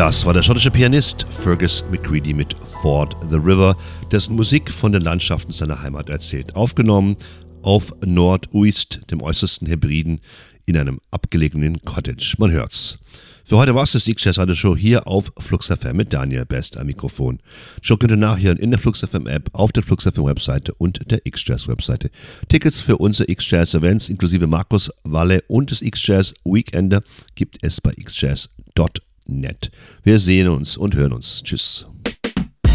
Das war der schottische Pianist Fergus McCready mit Ford the River, dessen Musik von den Landschaften seiner Heimat erzählt. Aufgenommen auf North-Uist, dem äußersten Hebriden, in einem abgelegenen Cottage. Man hört's. Für heute war's das X-Jazz Radio Show hier auf Flux FM mit Daniel Best am Mikrofon. Show könnt ihr nachhören in der Flux FM App, auf der Flux FM Webseite und der X-Jazz Webseite. Tickets für unsere X-Jazz Events inklusive Markus Walle und des X-Jazz Weekender gibt es bei xjazz.net. Wir sehen uns und hören uns. Tschüss.